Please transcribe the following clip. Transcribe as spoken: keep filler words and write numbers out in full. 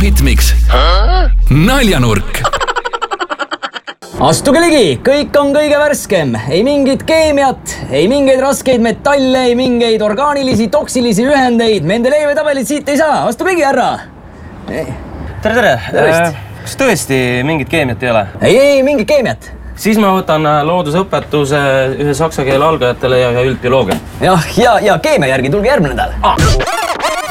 Algoritmiks naljanurk. Astuge ligi, kõik on kõige värskem. Ei mingit keemiat, ei mingeid raskeid metalle, ei mingeid orgaanilisi, toksilisi ühendeid. Mendelejevi tabelit siit ei saa. Astuge ligi, härra. Tere, tere. Kas tõesti mingit keemiat ei ole? Ei, ei, mingit keemiat. Siis ma võtan loodusõpetuse ühe saksa keele algajatele ja üldbioloogia. Jah, ja, ja keemia järgi tulge järgmine nädal. Ah.